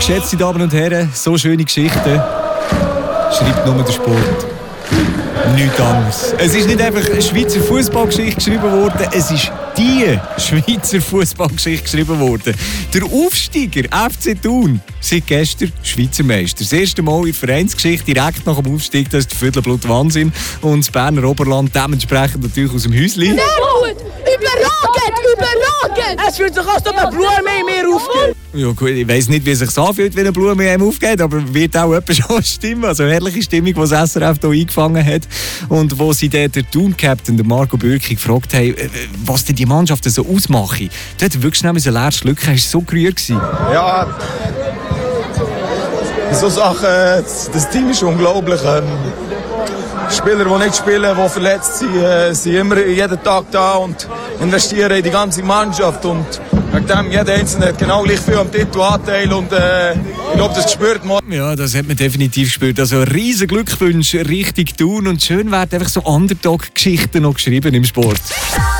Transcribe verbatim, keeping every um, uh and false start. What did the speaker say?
geschätzte Damen und Herren, so schöne Geschichten schreibt nur der Sport. Nichts anderes. Es ist nicht einfach eine Schweizer Fußballgeschichte geschrieben worden, es ist die Schweizer Fußballgeschichte geschrieben worden. Der Aufsteiger F C Thun seit gestern Schweizer Meister. Das erste Mal in der Vereinsgeschichte direkt nach dem Aufstieg, das ist der Viertelblut Wahnsinn. Und das Berner Oberland dementsprechend natürlich aus dem Häuschen. Sehr gut! Überragend! Überragend! Es fühlt sich an, als ob eine Blume in mir aufgeht. Ja gut, ich weiss nicht, wie es sich anfühlt, wenn eine Blume einem aufgeht, aber wird auch etwas schon stimmen. Also herrliche Stimmung, die das S R F hier eingefangen hat. Und wo sie dann der Thun-Captain, Marco Bürki, gefragt haben, was denn die Mannschaft so ausmache. Da hat er wirklich schnell ein leeres Schluck, er war so gerührt. Ja, so Sachen, das Team ist unglaublich. Ähm, Spieler, die nicht spielen, die verletzt sind, äh, sind immer jeden Tag da und investieren in die ganze Mannschaft. Und wegen dem, jeder Einzelne hat genau gleich viel am Titelanteil und äh, ich glaube, das spürt man. Ja, das hat man definitiv gespürt. Also riesen Glückwünsche Richtung Thun und schön werden einfach so Underdog-Geschichten noch geschrieben im Sport.